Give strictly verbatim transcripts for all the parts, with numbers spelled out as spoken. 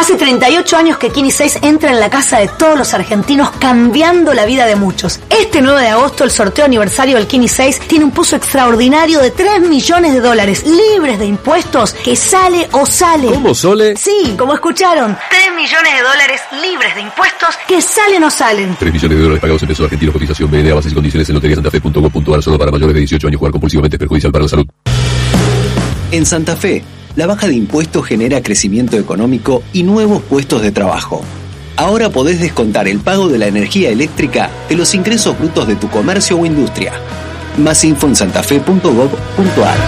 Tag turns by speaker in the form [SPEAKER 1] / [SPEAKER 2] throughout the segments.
[SPEAKER 1] Hace treinta y ocho años que Kini seis entra en la casa de todos los argentinos, cambiando la vida de muchos. Este nueve de agosto, el sorteo aniversario del Kini seis tiene un puzo extraordinario de tres millones de dólares, libres de impuestos, que sale o sale.
[SPEAKER 2] ¿Cómo, Sole?
[SPEAKER 1] Sí, como escucharon. tres millones de dólares libres de impuestos, que salen o salen.
[SPEAKER 2] tres millones de dólares pagados en pesos argentinos. Cotización B N A, bases y condiciones en lotería santa fe punto gov punto ar. Solo para mayores de dieciocho años. Jugar compulsivamente es perjudicial para la salud.
[SPEAKER 3] En Santa Fe, la baja de impuestos genera crecimiento económico y nuevos puestos de trabajo. Ahora podés descontar el pago de la energía eléctrica de los ingresos brutos de tu comercio o industria. Más info en santafe punto gov punto ar.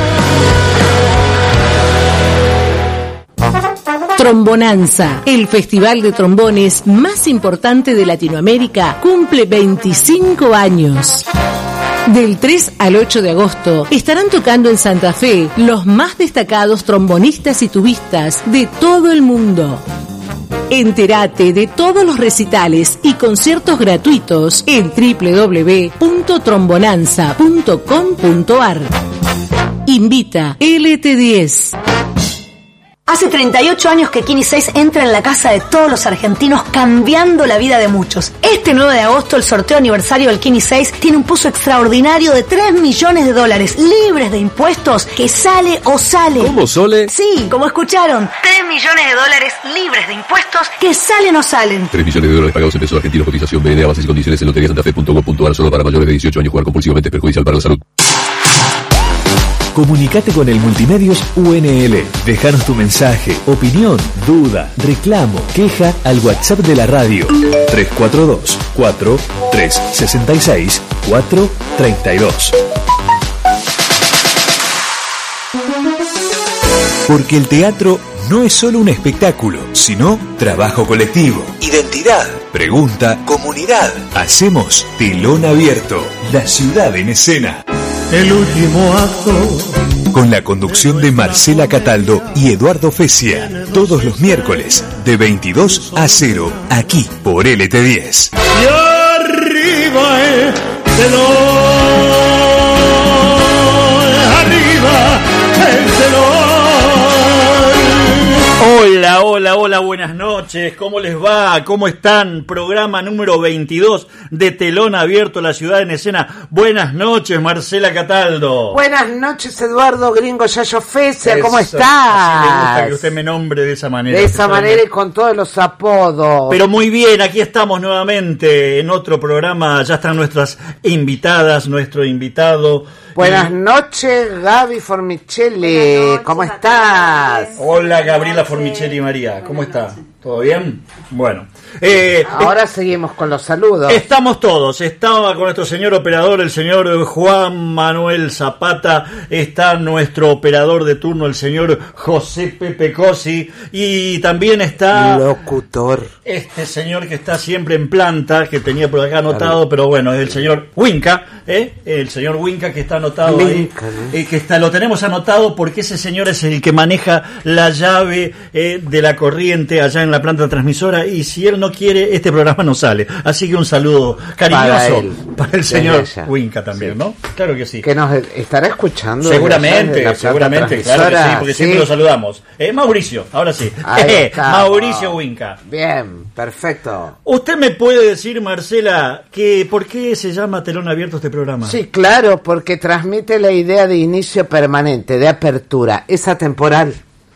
[SPEAKER 4] Trombonanza, el festival de trombones más importante de Latinoamérica, cumple veinticinco años. Del tres al ocho de agosto estarán tocando en Santa Fe los más destacados trombonistas y tubistas de todo el mundo. Entérate de todos los recitales y conciertos gratuitos en doble u doble u doble u punto trombonanza punto com punto ar. Invita L T diez.
[SPEAKER 1] Hace treinta y ocho años que Kini seis entra en la casa de todos los argentinos, cambiando la vida de muchos. Este nueve de agosto, el sorteo aniversario del Kini seis tiene un puzo extraordinario de tres millones de dólares, libres de impuestos, que sale o sale.
[SPEAKER 2] ¿Cómo, Sole?
[SPEAKER 1] Sí, como escucharon. tres millones de dólares libres de impuestos, que salen o salen.
[SPEAKER 2] tres millones de dólares pagados en pesos argentinos. Cotización B N A, bases y condiciones en lotería santa fe punto gov punto ar. Solo para mayores de dieciocho años. Jugar compulsivamente es perjudicial para la salud.
[SPEAKER 5] Comunicate con el Multimedios U N L. Dejanos tu mensaje, opinión, duda, reclamo, queja al WhatsApp de la radio tres cuatro dos, cuatro, tres seis seis, cuatro tres dos. Porque el teatro no es solo un espectáculo, sino trabajo colectivo, identidad, pregunta, comunidad. Hacemos Telón Abierto, la ciudad en escena.
[SPEAKER 6] El último acto.
[SPEAKER 5] Con la conducción de Marcela Cataldo y Eduardo Fesia. Todos los miércoles, de veintidós a cero, aquí por L T diez.
[SPEAKER 6] Y arriba el telón. Arriba el telón.
[SPEAKER 7] Hola, hola, hola, buenas noches, ¿cómo les va? ¿Cómo están? Programa número veintidós de Telón Abierto, la ciudad en escena. Buenas noches, Marcela Cataldo.
[SPEAKER 8] Buenas noches, Eduardo Gringo Yayo Fesia, ¿cómo
[SPEAKER 7] Eso,
[SPEAKER 8] estás?
[SPEAKER 7] Así me gusta que usted me nombre de esa manera.
[SPEAKER 8] De esa manera y con todos los apodos.
[SPEAKER 7] Pero muy bien, aquí estamos nuevamente en otro programa, ya están nuestras invitadas, nuestro invitado.
[SPEAKER 8] Buenas noches, Gaby Formicelli, noches, ¿cómo estás?
[SPEAKER 7] Hola, Gabriela Formicelli María, ¿cómo está? ¿Todo bien? Bueno. Eh,
[SPEAKER 8] Ahora eh, seguimos con los saludos.
[SPEAKER 7] Estamos todos. Estaba con nuestro señor operador, el señor Juan Manuel Zapata. Está nuestro operador de turno, el señor José Pepe Cosi. Y también está...
[SPEAKER 8] locutor.
[SPEAKER 7] Este señor que está siempre en planta, que tenía por acá anotado, pero bueno, es el señor Winca, ¿eh? El señor Winca que está anotado Lincoln, ahí. ¿eh? Eh, que está, lo tenemos anotado porque ese señor es el que maneja la llave eh, de la corriente allá en la planta transmisora, y si él no quiere, este programa no sale. Así que un saludo cariñoso para, él, para el señor Winca también, sí. ¿No? Claro que sí.
[SPEAKER 8] Que nos estará escuchando.
[SPEAKER 7] Seguramente, seguramente, claro que sí, porque ¿sí? Siempre lo saludamos. Eh, Mauricio, ahora sí. Mauricio Winca.
[SPEAKER 8] Bien, perfecto.
[SPEAKER 7] ¿Usted me puede decir, Marcela, que por qué se llama Telón Abierto este programa?
[SPEAKER 8] Sí, claro, porque transmite la idea de inicio permanente, de apertura, es atemporal.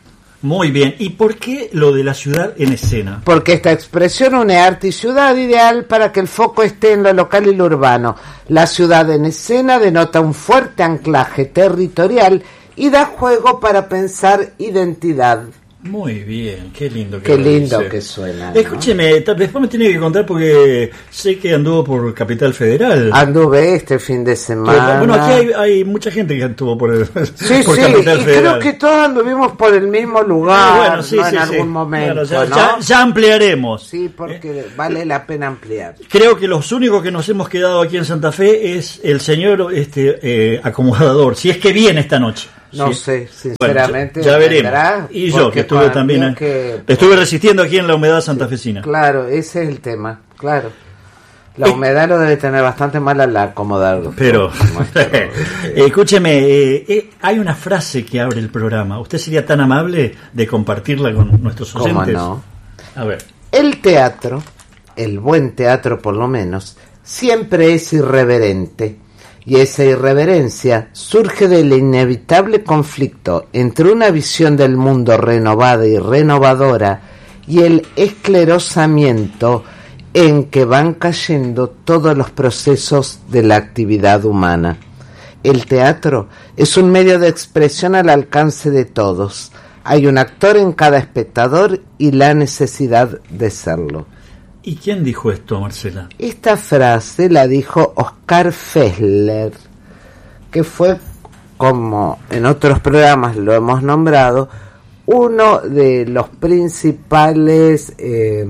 [SPEAKER 7] Muy bien. ¿Y por qué lo de la ciudad en escena?
[SPEAKER 8] Porque esta expresión une arte y ciudad, ideal para que el foco esté en lo local y lo urbano. La ciudad en escena denota un fuerte anclaje territorial y da juego para pensar identidad.
[SPEAKER 7] Muy bien, qué lindo que
[SPEAKER 8] Qué lindo
[SPEAKER 7] dice.
[SPEAKER 8] Que suena, ¿no?
[SPEAKER 7] Escúcheme, después me tiene que contar porque sé que anduvo por Capital Federal.
[SPEAKER 8] Anduve este fin de semana.
[SPEAKER 7] Pero, bueno, aquí hay, hay mucha gente que anduvo por, el,
[SPEAKER 8] sí,
[SPEAKER 7] por
[SPEAKER 8] sí,
[SPEAKER 7] Capital
[SPEAKER 8] y
[SPEAKER 7] Federal.
[SPEAKER 8] creo que todos anduvimos por el mismo lugar,
[SPEAKER 7] ah, bueno, sí,
[SPEAKER 8] ¿no?
[SPEAKER 7] sí,
[SPEAKER 8] en
[SPEAKER 7] sí.
[SPEAKER 8] algún momento,
[SPEAKER 7] claro, ya,
[SPEAKER 8] ¿no?
[SPEAKER 7] ya, ya ampliaremos.
[SPEAKER 8] Sí, porque ¿eh? Vale la pena ampliar.
[SPEAKER 7] Creo que los únicos que nos hemos quedado aquí en Santa Fe es el señor este eh, acomodador, si es que viene esta noche.
[SPEAKER 8] No
[SPEAKER 7] sí.
[SPEAKER 8] sé, sinceramente.
[SPEAKER 7] Bueno, ya, ya veremos. Y yo, que estuve también. Que... Estuve resistiendo aquí en la humedad santafesina.
[SPEAKER 8] Sí, claro, ese es el tema, claro. La humedad lo debe tener bastante mal al acomodar.
[SPEAKER 7] Pero, eh, escúcheme, eh, eh, hay una frase que abre el programa. ¿Usted sería tan amable de compartirla con nuestros oyentes?
[SPEAKER 8] ¿Cómo no?
[SPEAKER 7] A ver.
[SPEAKER 8] El teatro, el buen teatro por lo menos, siempre es irreverente. Y esa irreverencia surge del inevitable conflicto entre una visión del mundo renovada y renovadora y el esclerosamiento en que van cayendo todos los procesos de la actividad humana. El teatro es un medio de expresión al alcance de todos. Hay un actor en cada espectador y la necesidad de serlo.
[SPEAKER 7] ¿Y quién dijo esto, Marcela?
[SPEAKER 8] Esta frase la dijo Oscar Fessler, que fue, como en otros programas lo hemos nombrado, uno de los principales eh,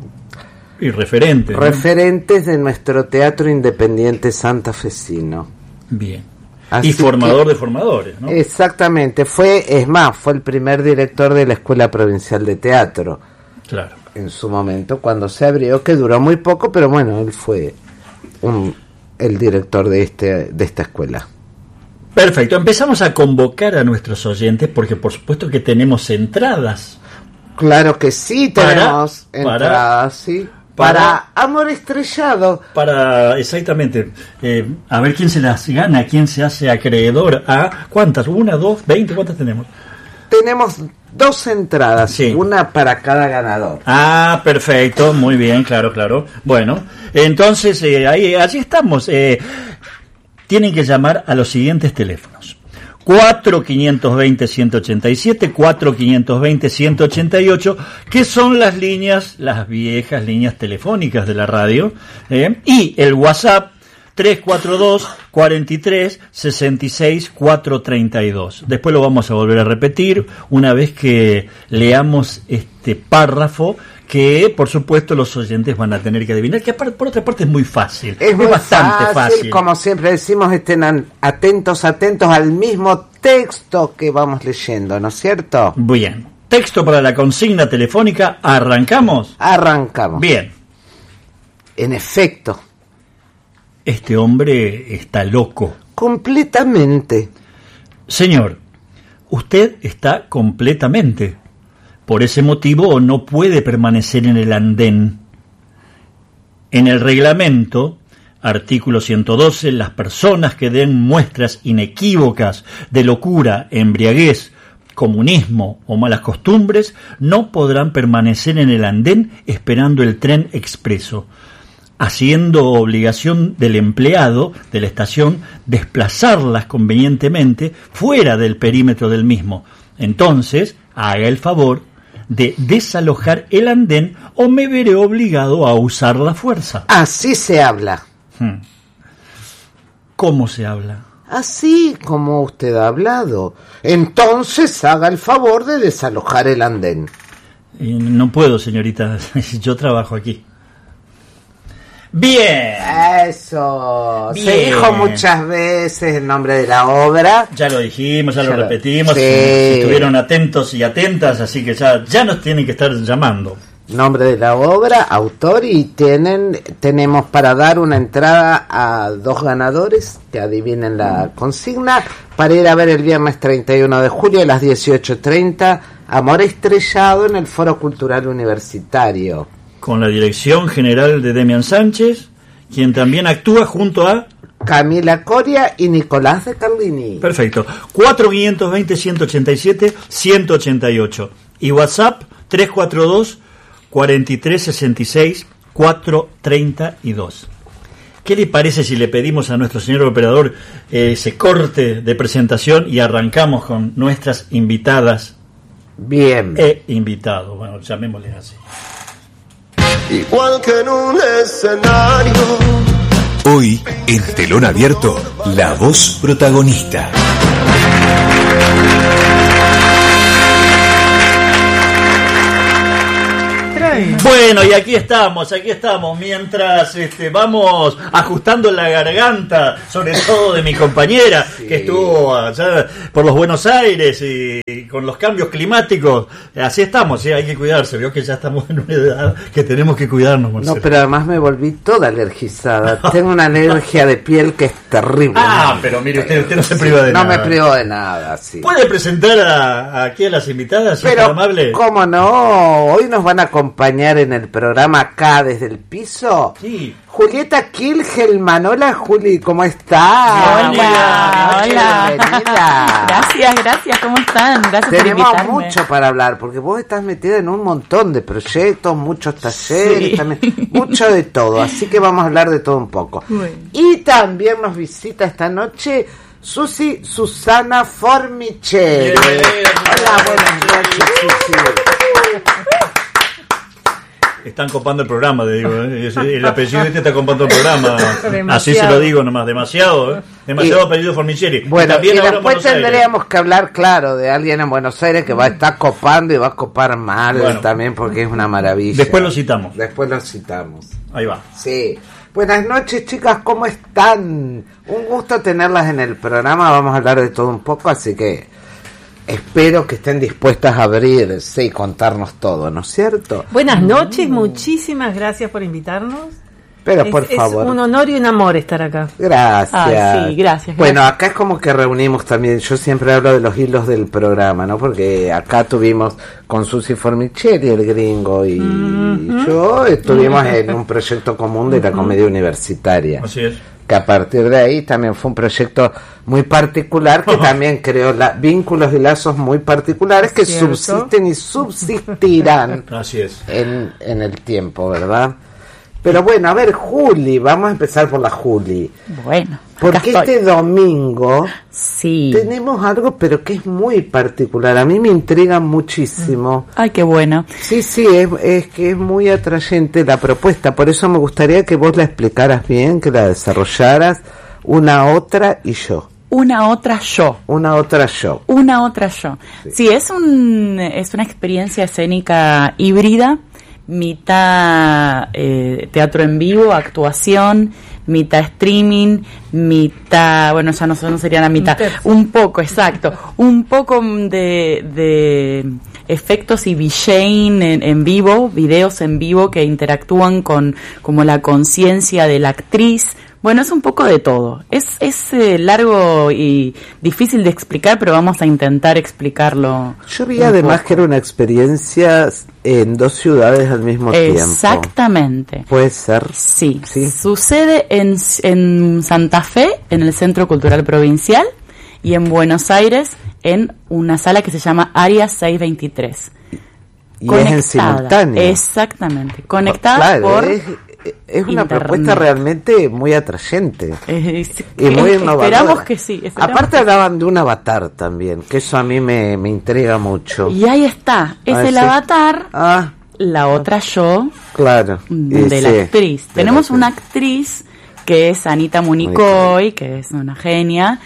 [SPEAKER 7] y referentes, ¿no?
[SPEAKER 8] referentes de nuestro teatro independiente santafesino.
[SPEAKER 7] Bien.
[SPEAKER 8] Así
[SPEAKER 7] y formador
[SPEAKER 8] que,
[SPEAKER 7] de formadores, ¿no?
[SPEAKER 8] Exactamente. Fue, es más, fue el primer director de la Escuela Provincial de Teatro.
[SPEAKER 7] Claro.
[SPEAKER 8] En su momento, cuando se abrió, que duró muy poco, pero bueno, él fue un, el director de este de esta escuela.
[SPEAKER 7] Perfecto, empezamos a convocar a nuestros oyentes porque por supuesto que tenemos entradas.
[SPEAKER 8] Claro que sí, tenemos para, entradas, para, sí. Para, para Amor Estrellado.
[SPEAKER 7] Para, exactamente, eh, a ver quién se las gana, quién se hace acreedor a... ¿Cuántas? ¿Una, dos, veinte? ¿Cuántas tenemos?
[SPEAKER 8] Tenemos dos entradas,
[SPEAKER 7] sí.
[SPEAKER 8] Una para cada ganador.
[SPEAKER 7] Ah, perfecto, muy bien, claro, claro. Bueno, entonces, eh, ahí, allí estamos. Eh, tienen que llamar a los siguientes teléfonos. cuatro cinco dos cero, uno ocho siete, cuatro cinco dos cero, uno ocho ocho, que son las líneas, las viejas líneas telefónicas de la radio, eh, y el WhatsApp tres cuatro dos, cuatro tres, seis seis, cuatro tres dos. Después lo vamos a volver a repetir una vez que leamos este párrafo que, por supuesto, los oyentes van a tener que adivinar, que por otra parte es muy fácil.
[SPEAKER 8] Es,
[SPEAKER 7] es
[SPEAKER 8] muy
[SPEAKER 7] bastante
[SPEAKER 8] fácil,
[SPEAKER 7] fácil.
[SPEAKER 8] Como siempre decimos, estén atentos, atentos al mismo texto que vamos leyendo, ¿no es cierto?
[SPEAKER 7] Bien. Texto para la consigna telefónica. ¿Arrancamos?
[SPEAKER 8] Arrancamos.
[SPEAKER 7] Bien.
[SPEAKER 8] En efecto.
[SPEAKER 7] Este hombre está loco.
[SPEAKER 8] Completamente.
[SPEAKER 7] Señor, usted está completamente. Por ese motivo no puede permanecer en el andén. En el reglamento, artículo ciento doce, las personas que den muestras inequívocas de locura, embriaguez, comunismo o malas costumbres no podrán permanecer en el andén esperando el tren expreso, haciendo obligación del empleado de la estación desplazarlas convenientemente fuera del perímetro del mismo. Entonces, haga el favor de desalojar el andén o me veré obligado a usar la fuerza.
[SPEAKER 8] Así se habla.
[SPEAKER 7] Hmm. ¿Cómo se habla?
[SPEAKER 8] Así como usted ha hablado. Entonces haga el favor de desalojar el andén.
[SPEAKER 7] Eh, no puedo, señorita. Yo trabajo aquí. Bien.
[SPEAKER 8] Eso.
[SPEAKER 7] Bien.
[SPEAKER 8] Se dijo muchas veces el nombre de la obra.
[SPEAKER 7] Ya lo dijimos, ya, ya lo repetimos.
[SPEAKER 8] Sí.
[SPEAKER 7] Estuvieron atentos y atentas, así que ya, ya nos tienen que estar llamando.
[SPEAKER 8] Nombre de la obra, autor, y tienen tenemos para dar una entrada a dos ganadores que adivinen la consigna para ir a ver el viernes treinta y uno de julio a las dieciocho treinta Amor Estrellado en el Foro Cultural Universitario.
[SPEAKER 7] Con la dirección general de Demian Sánchez, quien también actúa junto a
[SPEAKER 8] Camila Coria y Nicolás de Carlini.
[SPEAKER 7] Perfecto. cuatro cinco dos cero, uno ocho siete, uno ocho ocho. Y WhatsApp tres cuatro dos, cuatro tres, seis seis, cuatro tres dos. ¿Qué le parece si le pedimos a nuestro señor operador eh, ese corte de presentación y arrancamos con nuestras invitadas?
[SPEAKER 8] Bien.
[SPEAKER 7] E invitado, bueno, llamémosle así.
[SPEAKER 9] Igual que en un escenario.
[SPEAKER 5] Hoy, en Telón Abierto, la voz protagonista.
[SPEAKER 7] Bueno, y aquí estamos, aquí estamos, mientras este, vamos ajustando la garganta, sobre todo de mi compañera, sí, que estuvo allá por los Buenos Aires y, y con los cambios climáticos. Así estamos, ¿sí? Hay que cuidarse, veo que ya estamos en una edad que tenemos que cuidarnos, Marcelo.
[SPEAKER 8] No, pero además me volví toda alergizada. Tengo una alergia de piel que es terrible.
[SPEAKER 7] Ah, ¿no? Pero mire, usted, usted no se priva de
[SPEAKER 8] no
[SPEAKER 7] nada.
[SPEAKER 8] No me privo de nada, sí.
[SPEAKER 7] ¿Puede presentar a, a aquí a las invitadas, si
[SPEAKER 8] pero,
[SPEAKER 7] es tan amable?
[SPEAKER 8] ¿cómo no? Hoy nos van a acompañar acompañar en el programa acá desde el piso.
[SPEAKER 7] Sí.
[SPEAKER 8] Julieta Kilgelman. Hola, Juli, ¿cómo estás?
[SPEAKER 10] Hola, hola.
[SPEAKER 8] Bienvenida.
[SPEAKER 10] Gracias, gracias, ¿cómo están? Gracias por
[SPEAKER 8] Tenemos
[SPEAKER 10] invitarme.
[SPEAKER 8] mucho para hablar, porque vos estás metida en un montón de proyectos, muchos talleres,
[SPEAKER 10] Sí.
[SPEAKER 8] también, mucho de todo, así que vamos a hablar de todo un poco.
[SPEAKER 10] Bueno.
[SPEAKER 8] Y también nos visita esta noche Susi Susana Formicheri.
[SPEAKER 7] Bien,
[SPEAKER 8] Hola, buenas noches, Susi.
[SPEAKER 7] Están copando el programa, te digo. ¿eh? El apellido este está copando el programa.
[SPEAKER 10] Demasiado.
[SPEAKER 7] Así se lo digo nomás, demasiado. ¿eh? Demasiado
[SPEAKER 8] Y-
[SPEAKER 7] apellido Formicheri.
[SPEAKER 8] Bueno,
[SPEAKER 7] También
[SPEAKER 8] y
[SPEAKER 7] ahora en
[SPEAKER 8] después
[SPEAKER 7] Buenos Aires.
[SPEAKER 8] tendríamos que hablar, claro, de alguien en Buenos Aires que va a estar copando y va a copar mal
[SPEAKER 7] Bueno.
[SPEAKER 8] también, porque es una maravilla.
[SPEAKER 7] Después lo citamos.
[SPEAKER 8] Después lo citamos.
[SPEAKER 7] Ahí va.
[SPEAKER 8] Sí. Buenas noches, chicas, ¿cómo están? Un gusto tenerlas en el programa, vamos a hablar de todo un poco, así que espero que estén dispuestas a abrirse y contarnos todo, ¿no es cierto?
[SPEAKER 11] Buenas noches, muchísimas gracias por invitarnos.
[SPEAKER 8] Pero
[SPEAKER 11] es,
[SPEAKER 8] por
[SPEAKER 11] es
[SPEAKER 8] favor.
[SPEAKER 11] un honor y un amor estar acá.
[SPEAKER 8] Gracias.
[SPEAKER 10] Ah, sí, gracias,
[SPEAKER 8] Bueno, acá es como que reunimos también, yo siempre hablo de los hilos del programa, ¿no? Porque acá tuvimos con Susi Formicheri, el gringo, y yo estuvimos en un proyecto común de la comedia universitaria.
[SPEAKER 7] Así es.
[SPEAKER 8] Que a partir de ahí también fue un proyecto muy particular que también creó la, vínculos y lazos muy particulares que
[SPEAKER 11] Cierto.
[SPEAKER 8] subsisten y subsistirán
[SPEAKER 7] Así es.
[SPEAKER 8] en, en el tiempo, ¿verdad? Pero bueno, a ver, Juli, vamos a empezar por la Juli.
[SPEAKER 10] Bueno, acá
[SPEAKER 8] Porque
[SPEAKER 10] estoy.
[SPEAKER 8] este domingo
[SPEAKER 10] Sí.
[SPEAKER 8] tenemos algo, pero que es muy particular. A mí me intriga muchísimo.
[SPEAKER 10] Ay, qué bueno.
[SPEAKER 8] Sí, sí, es, es que es muy atrayente la propuesta. Por eso me gustaría que vos la explicaras bien, que la desarrollaras. Una, otra y yo.
[SPEAKER 10] Una otra yo.
[SPEAKER 8] Una, otra yo.
[SPEAKER 10] Una otra yo. Sí, es un es una experiencia escénica híbrida, mitad eh, teatro en vivo, actuación, mitad streaming, mitad, bueno, ya no, no sería la mitad, un poco, exacto, un poco de, de efectos y VJing en, en vivo, videos en vivo que interactúan con como la conciencia de la actriz. Bueno, es un poco de todo. Es, es eh, largo y difícil de explicar, pero vamos a intentar explicarlo.
[SPEAKER 8] Yo vi
[SPEAKER 10] un
[SPEAKER 8] además
[SPEAKER 10] poco.
[SPEAKER 8] que era una experiencia en dos ciudades al mismo tiempo.
[SPEAKER 10] Exactamente.
[SPEAKER 8] Puede ser.
[SPEAKER 10] Sí.
[SPEAKER 8] Sí.
[SPEAKER 10] Sucede en, en Santa Fe, en el Centro Cultural Provincial, y en Buenos Aires, en una sala que se llama Área seiscientos veintitrés.
[SPEAKER 8] Y es en simultáneo.
[SPEAKER 10] Exactamente. Conectada
[SPEAKER 8] Claro,
[SPEAKER 10] por...
[SPEAKER 8] es, es una
[SPEAKER 10] internet.
[SPEAKER 8] propuesta realmente muy atrayente.
[SPEAKER 10] Eh,
[SPEAKER 8] Y muy innovadora.
[SPEAKER 10] Esperamos que sí. esperamos
[SPEAKER 8] Aparte
[SPEAKER 10] que sí.
[SPEAKER 8] hablaban de un avatar también, que eso a mí me, me intriga mucho.
[SPEAKER 10] Y ahí está. Es
[SPEAKER 8] Ah,
[SPEAKER 10] el
[SPEAKER 8] sí.
[SPEAKER 10] avatar,
[SPEAKER 8] Ah,
[SPEAKER 10] la otra yo,
[SPEAKER 8] claro. Y
[SPEAKER 10] de la
[SPEAKER 8] sí,
[SPEAKER 10] actriz.
[SPEAKER 8] de
[SPEAKER 10] Tenemos
[SPEAKER 8] la
[SPEAKER 10] una actriz que es Anita Municoy, que es una genia,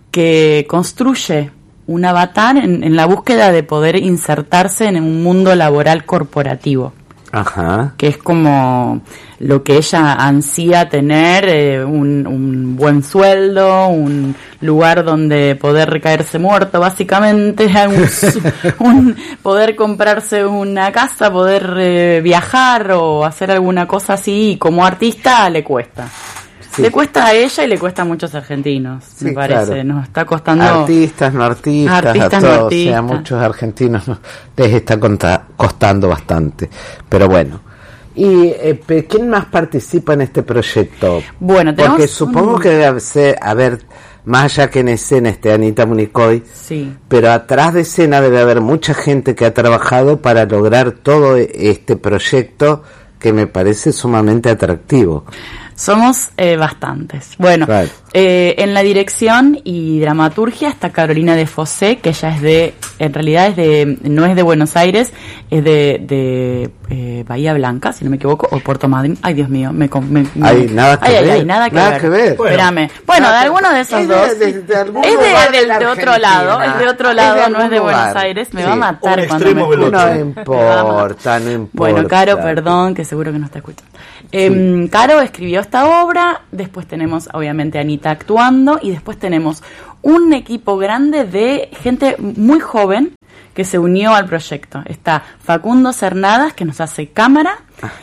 [SPEAKER 10] que construye un avatar en, en la búsqueda de poder insertarse en un mundo laboral corporativo,
[SPEAKER 8] Ajá.
[SPEAKER 10] que es como lo que ella ansía tener, eh, un, un buen sueldo, un lugar donde poder caerse muerto, básicamente, un, su- un- poder comprarse una casa, poder eh, viajar o hacer alguna cosa así, y como artista le cuesta.
[SPEAKER 8] Sí.
[SPEAKER 10] Le cuesta a ella y le cuesta a muchos argentinos,
[SPEAKER 8] Sí,
[SPEAKER 10] me parece.
[SPEAKER 8] claro.
[SPEAKER 10] Nos está costando...
[SPEAKER 8] Artistas, no artistas,
[SPEAKER 10] Artistas,
[SPEAKER 8] a
[SPEAKER 10] no
[SPEAKER 8] todos, o
[SPEAKER 10] artistas.
[SPEAKER 8] sea, a muchos argentinos no- les está conta- costando bastante. Pero bueno. ¿Y eh, pe- quién más participa en este proyecto?
[SPEAKER 10] Bueno, tenemos
[SPEAKER 8] Porque supongo
[SPEAKER 10] un-
[SPEAKER 8] que debe ser, a ver, más allá que en escena esté Anita Municoy,
[SPEAKER 10] Sí.
[SPEAKER 8] pero atrás de escena debe haber mucha gente que ha trabajado para lograr todo este proyecto que me parece sumamente atractivo.
[SPEAKER 10] Somos eh, bastantes. Bueno,
[SPEAKER 8] Claro.
[SPEAKER 10] eh, en la dirección y dramaturgia está Carolina de Fossé, que ella es de, en realidad es de, no es de Buenos Aires, es de, de eh, Bahía Blanca, si no me equivoco, o Puerto Madryn. Ay, Dios mío, me... com- me, me-
[SPEAKER 8] Ay, nada que
[SPEAKER 10] ay, ay,
[SPEAKER 8] ver,
[SPEAKER 10] ay, nada que
[SPEAKER 8] nada
[SPEAKER 10] ver.
[SPEAKER 8] que ver.
[SPEAKER 7] Bueno.
[SPEAKER 10] Espérame. Bueno,
[SPEAKER 8] Nada
[SPEAKER 10] de
[SPEAKER 8] que-
[SPEAKER 10] alguno de esos
[SPEAKER 8] es de-
[SPEAKER 10] dos.
[SPEAKER 8] de- de algún
[SPEAKER 10] es de,
[SPEAKER 8] lugar de
[SPEAKER 10] del-
[SPEAKER 8] la
[SPEAKER 10] de otro
[SPEAKER 8] Argentina.
[SPEAKER 10] lado, es de otro
[SPEAKER 8] Es
[SPEAKER 10] lado,
[SPEAKER 8] de
[SPEAKER 10] no es de
[SPEAKER 8] algún
[SPEAKER 10] Buenos
[SPEAKER 8] lugar.
[SPEAKER 10] Aires. Me
[SPEAKER 8] Sí.
[SPEAKER 10] va a matar
[SPEAKER 7] Un
[SPEAKER 10] cuando
[SPEAKER 7] extremo
[SPEAKER 10] me
[SPEAKER 7] del
[SPEAKER 10] escuche.
[SPEAKER 7] otro.
[SPEAKER 8] No importa, no importa.
[SPEAKER 10] Bueno, Caro, perdón, que seguro que no está escuchando. Eh, Caro escribió esta obra, después tenemos obviamente a Anita actuando y después tenemos un equipo grande de gente muy joven que se unió al proyecto. Está Facundo Cernadas, que nos hace cámara,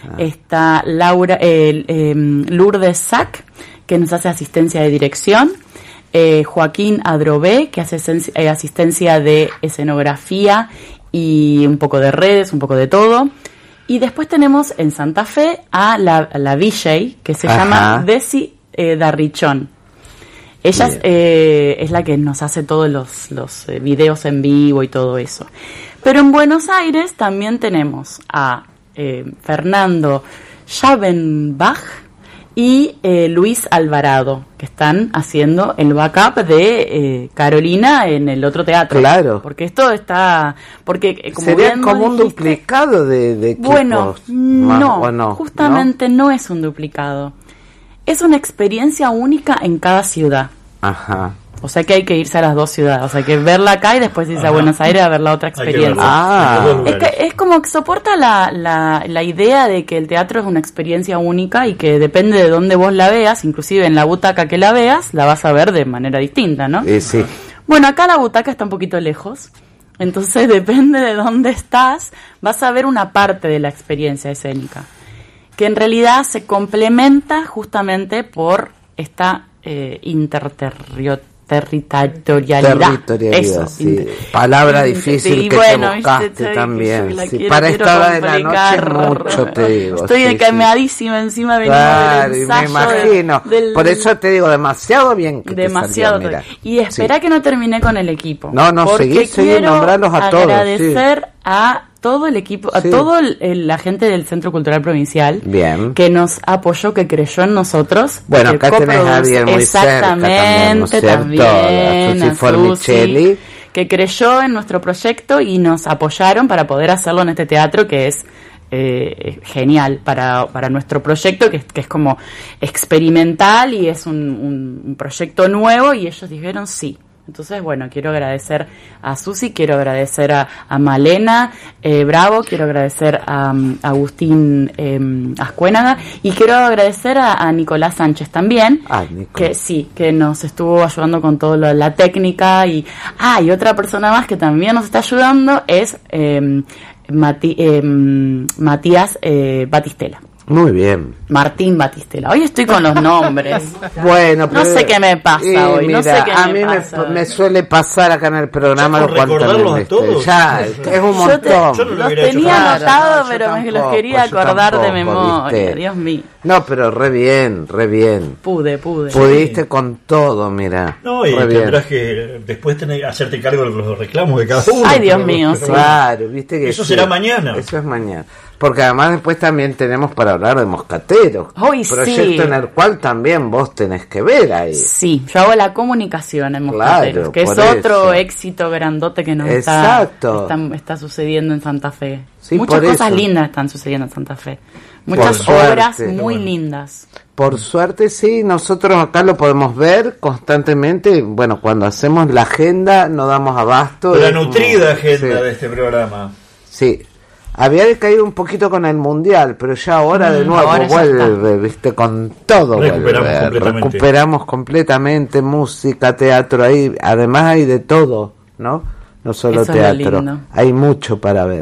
[SPEAKER 10] está Laura eh, eh, Lourdes Sac, que nos hace asistencia de dirección, eh, Joaquín Adrobé, que hace esen- eh, asistencia de escenografía y un poco de redes, un poco de todo. Y después tenemos en Santa Fe a la, la V J, que se Ajá. llama Desi eh, Darrichón. Ella es, eh, es la que nos hace todos los, los eh, videos en vivo y todo eso. Pero en Buenos Aires también tenemos a eh, Fernando Schabenbach y eh, Luis Alvarado, que están haciendo el backup de eh, Carolina en el otro teatro.
[SPEAKER 8] Claro.
[SPEAKER 10] Porque esto está... porque eh, como
[SPEAKER 8] Sería
[SPEAKER 10] bien
[SPEAKER 8] como un
[SPEAKER 10] dijiste,
[SPEAKER 8] duplicado de, de equipos.
[SPEAKER 10] Bueno,
[SPEAKER 8] más,
[SPEAKER 10] no,
[SPEAKER 8] no,
[SPEAKER 10] justamente ¿no? no es un duplicado. Es una experiencia única en cada ciudad.
[SPEAKER 8] Ajá.
[SPEAKER 10] O sea que hay que irse a las dos ciudades. O sea que verla acá y después irse Ajá. a Buenos Aires a ver la otra experiencia.
[SPEAKER 8] Ah.
[SPEAKER 10] Es, que, es como que soporta la, la, la idea de que el teatro es una experiencia única y que depende de dónde vos la veas, inclusive en la butaca que la veas, la vas a ver de manera distinta, ¿no?
[SPEAKER 8] Eh, sí.
[SPEAKER 10] Bueno, acá la butaca está un poquito lejos. Entonces depende de dónde estás, vas a ver una parte de la experiencia escénica. Que en realidad se complementa justamente por esta eh, interterritorialidad. Territorialidad.
[SPEAKER 8] Territorialidad,
[SPEAKER 10] Eso,
[SPEAKER 8] sí.
[SPEAKER 10] inter-
[SPEAKER 8] Inter- difícil
[SPEAKER 10] sí,
[SPEAKER 8] que
[SPEAKER 10] bueno,
[SPEAKER 8] te buscaste
[SPEAKER 10] viste,
[SPEAKER 8] también.
[SPEAKER 10] la
[SPEAKER 8] Sí,
[SPEAKER 10] quiero,
[SPEAKER 8] para
[SPEAKER 10] quiero
[SPEAKER 8] esta hora de la noche
[SPEAKER 10] complicar.
[SPEAKER 8] mucho te digo.
[SPEAKER 10] Estoy
[SPEAKER 8] sí,
[SPEAKER 10] encameadísima, encima venimos
[SPEAKER 8] claro,
[SPEAKER 10] del
[SPEAKER 8] y
[SPEAKER 10] ensayo.
[SPEAKER 8] me imagino.
[SPEAKER 10] de- del-
[SPEAKER 8] Por eso te digo, demasiado bien que
[SPEAKER 10] demasiado
[SPEAKER 8] te salió, mira.
[SPEAKER 10] Y espera
[SPEAKER 8] Sí.
[SPEAKER 10] que no terminé con el equipo.
[SPEAKER 8] No, no,
[SPEAKER 10] porque
[SPEAKER 8] seguí, seguí,
[SPEAKER 10] quiero
[SPEAKER 8] nombrarlos a todos,
[SPEAKER 10] agradecer a todo el equipo, a
[SPEAKER 8] Sí.
[SPEAKER 10] todo el, el- la gente del Centro Cultural Provincial
[SPEAKER 8] Bien.
[SPEAKER 10] que nos apoyó, que creyó en nosotros.
[SPEAKER 8] Bueno,
[SPEAKER 10] que
[SPEAKER 8] acá tenés a
[SPEAKER 10] coproduce-
[SPEAKER 8] alguien muy cerca también, ¿no es
[SPEAKER 10] Exactamente,
[SPEAKER 8] cierto?
[SPEAKER 10] también,
[SPEAKER 8] A Susi
[SPEAKER 10] a
[SPEAKER 8] Formicelli.
[SPEAKER 10] Susi, que creyó en nuestro proyecto y nos apoyaron para poder hacerlo en este teatro que es eh, genial para, para nuestro proyecto, que, es- que es como experimental y es un, un, un proyecto nuevo, y ellos dijeron sí. Entonces, bueno, quiero agradecer a Susi, quiero agradecer a, a Malena eh, Bravo, quiero agradecer a, um, Agustín eh, Ascuénaga, y quiero agradecer a, a Nicolás Sánchez también,
[SPEAKER 8] Ah, Nico.
[SPEAKER 10] que sí, que nos estuvo ayudando con toda la técnica. Y ah, y otra persona más que también nos está ayudando es eh, Mati- eh, Matías eh, Batistela.
[SPEAKER 8] Muy bien.
[SPEAKER 10] Martín Batistela. Hoy estoy con los nombres.
[SPEAKER 8] Bueno,
[SPEAKER 10] No
[SPEAKER 8] pero-
[SPEAKER 10] sé qué me pasa
[SPEAKER 8] y
[SPEAKER 10] hoy, no
[SPEAKER 8] mira,
[SPEAKER 10] sé qué
[SPEAKER 8] a
[SPEAKER 10] me
[SPEAKER 8] mí
[SPEAKER 10] pasa.
[SPEAKER 8] me, me suele pasar acá en el programa,
[SPEAKER 7] Ya
[SPEAKER 8] lo
[SPEAKER 7] por
[SPEAKER 8] cual
[SPEAKER 7] recordarlos
[SPEAKER 8] también,
[SPEAKER 7] a
[SPEAKER 8] ¿viste?
[SPEAKER 7] todos.
[SPEAKER 8] Ya, es que es un
[SPEAKER 10] Yo, te-
[SPEAKER 8] montón.
[SPEAKER 7] Yo no lo
[SPEAKER 10] los
[SPEAKER 7] hubiera hecho
[SPEAKER 10] tenía
[SPEAKER 8] Claro,
[SPEAKER 10] anotados,
[SPEAKER 8] no, yo
[SPEAKER 10] pero me los
[SPEAKER 8] tampoco,
[SPEAKER 10] quería
[SPEAKER 8] yo
[SPEAKER 10] acordar de
[SPEAKER 8] tampoco,
[SPEAKER 10] memoria.
[SPEAKER 8] ¿viste?
[SPEAKER 10] Dios mío.
[SPEAKER 8] No, pero re bien, re bien.
[SPEAKER 10] Pude, pude.
[SPEAKER 8] Pudiste con todo, mira.
[SPEAKER 7] No, y
[SPEAKER 8] Re bien.
[SPEAKER 7] tendrás que después tener, hacerte cargo de los reclamos de cada uno.
[SPEAKER 10] Ay, Dios
[SPEAKER 7] pero-
[SPEAKER 10] mío,
[SPEAKER 7] pero
[SPEAKER 10] sí.
[SPEAKER 7] bueno.
[SPEAKER 8] Claro, viste que
[SPEAKER 7] Eso
[SPEAKER 8] sí.
[SPEAKER 7] será mañana.
[SPEAKER 8] Eso es mañana. Porque además después también tenemos para hablar de Moscateros.
[SPEAKER 10] Hoy
[SPEAKER 8] proyecto
[SPEAKER 10] sí.
[SPEAKER 8] en el cual también vos tenés que ver ahí.
[SPEAKER 10] Sí, yo hago la comunicación en Moscateros,
[SPEAKER 8] Claro,
[SPEAKER 10] que es
[SPEAKER 8] por
[SPEAKER 10] otro
[SPEAKER 8] eso.
[SPEAKER 10] éxito grandote que nos
[SPEAKER 8] Exacto.
[SPEAKER 10] está, está, está sucediendo en Santa Fe.
[SPEAKER 8] Sí,
[SPEAKER 10] Muchas
[SPEAKER 8] por
[SPEAKER 10] cosas
[SPEAKER 8] eso.
[SPEAKER 10] lindas están sucediendo en Santa Fe. Muchas
[SPEAKER 8] Por suerte.
[SPEAKER 10] obras muy
[SPEAKER 8] Bueno.
[SPEAKER 10] lindas.
[SPEAKER 8] Por suerte sí, nosotros acá lo podemos ver constantemente. Bueno, cuando hacemos la agenda no damos abasto.
[SPEAKER 7] La
[SPEAKER 8] es como-
[SPEAKER 7] nutrida agenda
[SPEAKER 8] sí.
[SPEAKER 7] de este programa.
[SPEAKER 8] Sí. Había decaído un poquito con el mundial, pero ya ahora de
[SPEAKER 10] Mm,
[SPEAKER 8] nuevo
[SPEAKER 10] ahora ya
[SPEAKER 8] vuelve, viste, con todo
[SPEAKER 7] Recuperamos
[SPEAKER 8] vuelve.
[SPEAKER 7] completamente.
[SPEAKER 8] Recuperamos completamente música, teatro, ahí, además hay de todo, ¿no? No solo
[SPEAKER 10] Eso es lo
[SPEAKER 8] teatro,
[SPEAKER 10] lindo.
[SPEAKER 8] hay mucho para ver.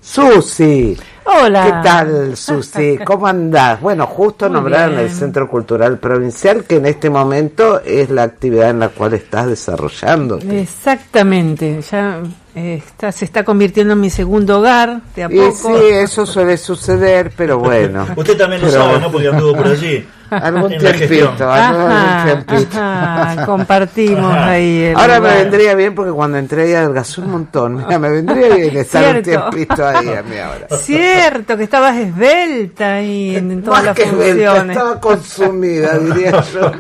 [SPEAKER 8] Susi,
[SPEAKER 11] Hola.
[SPEAKER 8] ¿qué tal, Susi? ¿Cómo andás? Bueno, justo
[SPEAKER 11] Muy
[SPEAKER 8] nombraron
[SPEAKER 11] bien.
[SPEAKER 8] el Centro Cultural Provincial, que en este momento es la actividad en la cual estás desarrollando.
[SPEAKER 11] Exactamente, ya eh, está, se está convirtiendo en mi segundo hogar, de a
[SPEAKER 8] Y
[SPEAKER 11] poco.
[SPEAKER 8] sí, eso suele suceder, pero bueno.
[SPEAKER 7] Usted también lo
[SPEAKER 8] Pero-
[SPEAKER 7] sabe, ¿no? Porque anduvo por allí.
[SPEAKER 8] Algún
[SPEAKER 7] En la gestión.
[SPEAKER 8] tiempito, algún
[SPEAKER 11] Ajá,
[SPEAKER 8] tiempito.
[SPEAKER 11] ajá, compartimos
[SPEAKER 7] Ajá.
[SPEAKER 11] ahí el
[SPEAKER 8] Ahora me
[SPEAKER 11] lugar.
[SPEAKER 8] vendría bien porque cuando entré ahí adelgazó un montón. Mira, me vendría bien estar un
[SPEAKER 11] Cierto.
[SPEAKER 8] tiempito ahí a mí ahora.
[SPEAKER 11] Cierto, que estabas esbelta ahí en, en todas
[SPEAKER 8] Más
[SPEAKER 11] las
[SPEAKER 8] que esbelta,
[SPEAKER 11] funciones.
[SPEAKER 8] estaba consumida, diría yo.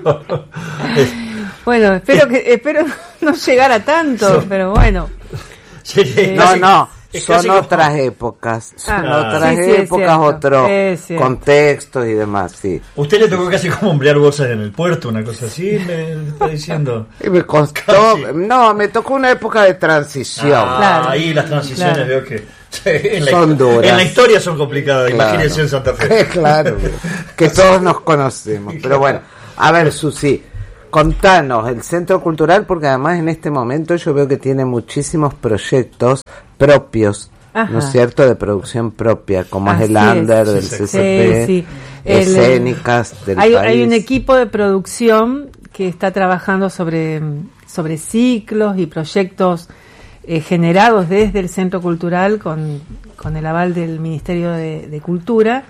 [SPEAKER 11] Bueno, espero que espero no llegar a tanto, pero bueno.
[SPEAKER 7] Sí, sí,
[SPEAKER 8] No,
[SPEAKER 7] casi-
[SPEAKER 8] no,
[SPEAKER 7] es
[SPEAKER 8] son
[SPEAKER 7] casi como-
[SPEAKER 8] otras épocas. Son
[SPEAKER 11] Ah,
[SPEAKER 8] otras
[SPEAKER 11] sí, sí, es
[SPEAKER 8] épocas,
[SPEAKER 11] cierto,
[SPEAKER 8] otros
[SPEAKER 11] es cierto.
[SPEAKER 8] contextos y demás, sí.
[SPEAKER 7] Usted le tocó casi como emplear bolsas en el puerto, una cosa así, me está diciendo.
[SPEAKER 8] Y me costó,
[SPEAKER 7] Casi.
[SPEAKER 8] no, me tocó una época de transición.
[SPEAKER 7] Ah,
[SPEAKER 11] Claro.
[SPEAKER 7] ahí las transiciones
[SPEAKER 11] Claro.
[SPEAKER 7] veo que en la,
[SPEAKER 8] Son
[SPEAKER 7] histo-
[SPEAKER 8] duras.
[SPEAKER 7] en la historia son complicadas,
[SPEAKER 8] Claro.
[SPEAKER 7] imagínense en Santa Fe.
[SPEAKER 8] Claro, que todos nos conocemos. Pero bueno, a ver, Susi, contanos el Centro Cultural, porque además en este momento yo veo que tiene muchísimos proyectos propios,
[SPEAKER 11] Ajá.
[SPEAKER 8] ¿no es cierto?, de producción propia, como es el
[SPEAKER 11] Así es.
[SPEAKER 8] Under del
[SPEAKER 7] Sí,
[SPEAKER 8] C
[SPEAKER 11] sí.
[SPEAKER 8] C P,
[SPEAKER 11] Sí, sí. El,
[SPEAKER 8] escénicas del
[SPEAKER 11] hay,
[SPEAKER 8] país.
[SPEAKER 11] hay un equipo de producción que está trabajando sobre, sobre ciclos y proyectos eh, generados desde el Centro Cultural con, con el aval del Ministerio de, de Cultura,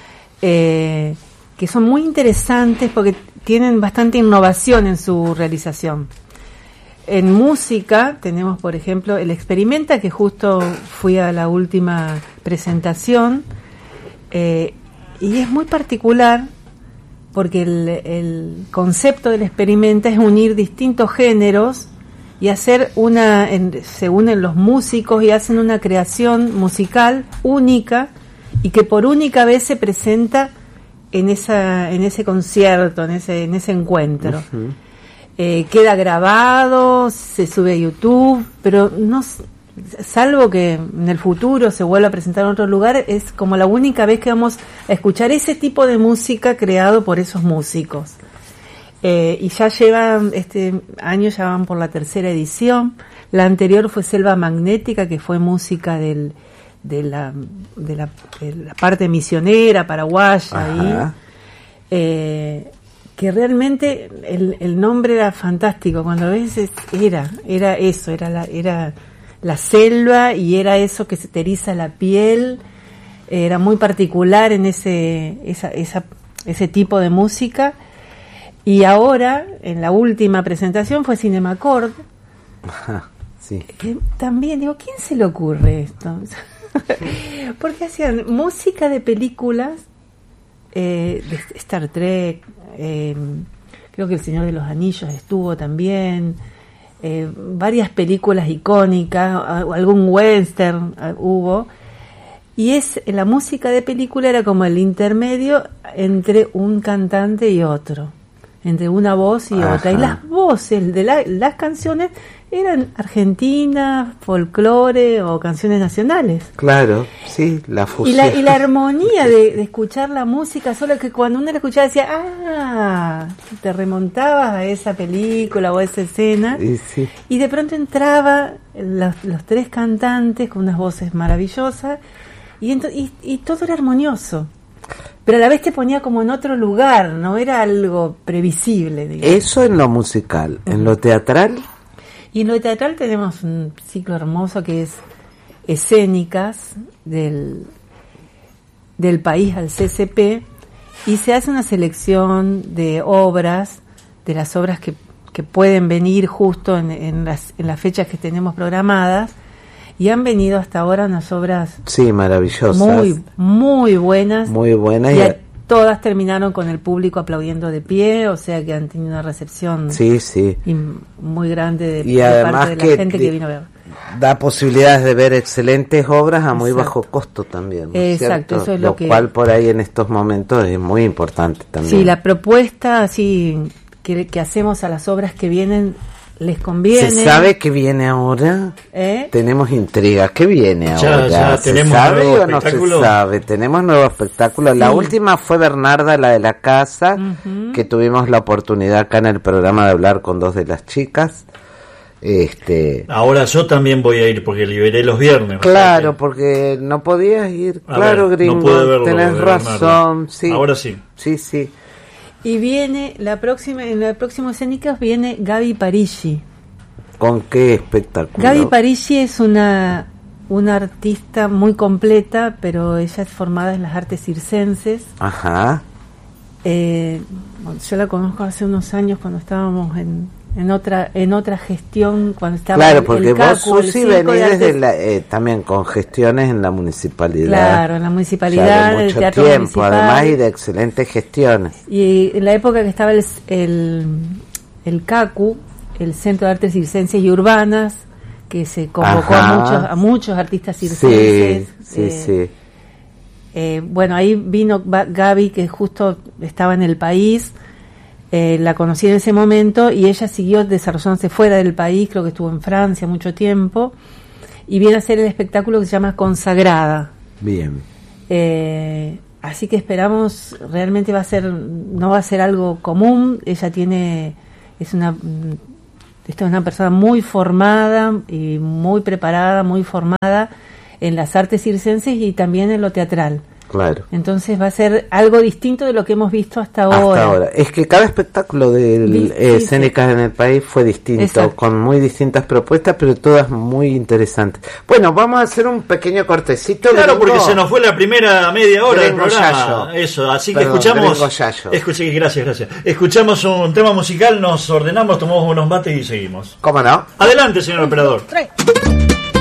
[SPEAKER 11] eh, que son muy interesantes porque tienen bastante innovación en su realización. En música tenemos, por ejemplo, el Experimenta, que justo fui a la última presentación, eh, y es muy particular porque el, el concepto del Experimenta es unir distintos géneros y hacer una, en, se unen los músicos y hacen una creación musical única y que por única vez se presenta en esa, en ese concierto, en ese, en ese encuentro. Uh-huh. Eh, queda grabado, se sube a YouTube, pero no, salvo que en el futuro se vuelva a presentar en otro lugar, es como la única vez que vamos a escuchar ese tipo de música creado por esos músicos. Eh, y ya llevan, este año ya van por la tercera edición. La anterior fue Selva Magnética, que fue música del, de, la, de, la, de la parte misionera paraguaya. Ahí, eh, que realmente el, el nombre era fantástico. Cuando a veces era, era eso, era la, era la selva y era eso que se te eriza la piel. Era muy particular en ese, esa, esa, ese tipo de música. Y ahora, en la última presentación, fue Cinemacord.
[SPEAKER 8] Ajá, sí.
[SPEAKER 11] Que también, digo, ¿quién se le ocurre esto? Porque hacían música de películas, eh, de Star Trek, eh, creo que El Señor de los Anillos estuvo también, eh, varias películas icónicas, algún western uh, hubo. Y es la música de película era como el intermedio entre un cantante y otro, entre una voz y Ajá. otra, y las voces de la, las canciones eran argentinas, folclore o canciones nacionales.
[SPEAKER 8] Claro, sí, la fusión.
[SPEAKER 11] Y la, y la armonía de, de escuchar la música, solo que cuando uno la escuchaba decía, ah, te remontabas a esa película o a esa escena,
[SPEAKER 8] y, sí.
[SPEAKER 11] y de pronto entraba los, los tres cantantes con unas voces maravillosas, y, ento, y, y todo era armonioso. Pero a la vez te ponía como en otro lugar, no era algo previsible, digamos.
[SPEAKER 8] Eso en lo musical. ¿En uh-huh. lo teatral?
[SPEAKER 11] Y en lo teatral tenemos un ciclo hermoso que es escénicas del, del país al C C P, y se hace una selección de obras, de las obras que, que pueden venir justo en, en, las, en las fechas que tenemos programadas, y han venido hasta ahora unas obras
[SPEAKER 8] sí, maravillosas,
[SPEAKER 11] muy, muy buenas,
[SPEAKER 8] muy buenas,
[SPEAKER 11] y a, todas terminaron con el público aplaudiendo de pie, o sea que han tenido una recepción
[SPEAKER 8] sí, sí.
[SPEAKER 11] muy grande de,
[SPEAKER 8] y
[SPEAKER 11] de
[SPEAKER 8] además
[SPEAKER 11] parte de la
[SPEAKER 8] que
[SPEAKER 11] gente que vino a ver.
[SPEAKER 8] Da posibilidades de ver excelentes obras a muy Exacto. bajo costo también, ¿no?
[SPEAKER 11] Exacto, eso es lo,
[SPEAKER 8] lo
[SPEAKER 11] que...
[SPEAKER 8] cual por ahí en estos momentos es muy importante también.
[SPEAKER 11] Sí, la propuesta así que, que hacemos a las obras que vienen les conviene.
[SPEAKER 8] ¿Se sabe qué viene ahora?
[SPEAKER 11] ¿Eh?
[SPEAKER 8] Tenemos intriga. ¿Qué viene
[SPEAKER 7] ya,
[SPEAKER 8] ahora?
[SPEAKER 7] Ya
[SPEAKER 8] ¿Se
[SPEAKER 7] tenemos
[SPEAKER 8] sabe
[SPEAKER 7] nuevo
[SPEAKER 8] o no
[SPEAKER 7] espectáculo?
[SPEAKER 8] se sabe? Tenemos nuevo espectáculo. Sí. La última fue Bernarda, la de la casa, uh-huh. que tuvimos la oportunidad acá en el programa de hablar con dos de las chicas. Este,
[SPEAKER 7] ahora yo también voy a ir porque liberé los viernes.
[SPEAKER 8] Claro, o sea que... porque no podías ir.
[SPEAKER 7] A
[SPEAKER 8] claro,
[SPEAKER 7] ver,
[SPEAKER 8] gringo,
[SPEAKER 7] no pude verlo,
[SPEAKER 8] tenés razón. Sí.
[SPEAKER 7] Ahora sí.
[SPEAKER 8] Sí, sí.
[SPEAKER 11] Y viene la próxima, en la próxima escénica viene Gaby Parigi.
[SPEAKER 8] ¿Con qué espectáculo?
[SPEAKER 11] Gaby Parigi es una una artista muy completa, pero ella es formada en las artes circenses.
[SPEAKER 8] Ajá.
[SPEAKER 11] Eh, yo la conozco hace unos años cuando estábamos en, en otra en otra gestión, cuando estaba
[SPEAKER 8] claro, porque
[SPEAKER 11] el
[SPEAKER 8] vos,
[SPEAKER 11] Cacu,
[SPEAKER 8] Susi, venís de desde la, eh, también con gestiones en la municipalidad.
[SPEAKER 11] Claro, en la municipalidad,
[SPEAKER 8] de mucho
[SPEAKER 11] el teatro
[SPEAKER 8] tiempo,
[SPEAKER 11] municipal,
[SPEAKER 8] además, y de excelentes gestiones.
[SPEAKER 11] Y en la época que estaba el el, el Cacu, el Centro de Artes Circenses y Urbanas, que se convocó Ajá. a muchos a muchos artistas circenses.
[SPEAKER 8] Sí, sí,
[SPEAKER 11] eh,
[SPEAKER 8] sí.
[SPEAKER 11] Eh, bueno, ahí vino Gaby, que justo estaba en el país, eh, la conocí en ese momento, y ella siguió desarrollándose fuera del país, creo que estuvo en Francia mucho tiempo, y viene a hacer el espectáculo que se llama Consagrada.
[SPEAKER 8] Bien.
[SPEAKER 11] Eh, así que esperamos, realmente va a ser, no va a ser algo común, ella tiene, es una... Esta es una persona muy formada y muy preparada, muy formada en las artes circenses y también en lo teatral.
[SPEAKER 8] Claro.
[SPEAKER 11] Entonces va a ser algo distinto de lo que hemos visto hasta ahora.
[SPEAKER 8] Hasta ahora. Es que cada espectáculo de
[SPEAKER 11] Di-
[SPEAKER 8] eh,
[SPEAKER 11] sí,
[SPEAKER 8] escénicas
[SPEAKER 11] sí.
[SPEAKER 8] en el país fue distinto,
[SPEAKER 11] Exacto.
[SPEAKER 8] con muy distintas propuestas, pero todas muy interesantes. Bueno, vamos a hacer un pequeño cortecito.
[SPEAKER 7] Claro,
[SPEAKER 8] gringo.
[SPEAKER 7] porque se nos fue la primera media hora del
[SPEAKER 8] Gringo
[SPEAKER 7] programa.
[SPEAKER 8] Yayo.
[SPEAKER 7] Eso, así que
[SPEAKER 8] Perdón,
[SPEAKER 7] escuchamos.
[SPEAKER 8] Gringo Yayo.
[SPEAKER 7] Escuché, gracias, gracias. Escuchamos un tema musical, nos ordenamos, tomamos unos mates y seguimos.
[SPEAKER 8] ¿Cómo no?
[SPEAKER 7] Adelante, señor operador.
[SPEAKER 1] Tres.